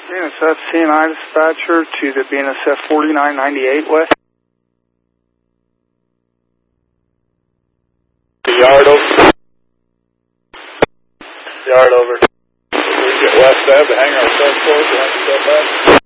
BNSF CNI dispatcher to the BNSF 4998 West. Yard over. Yard over. We get west, I have to hang our cell force, I have to step back.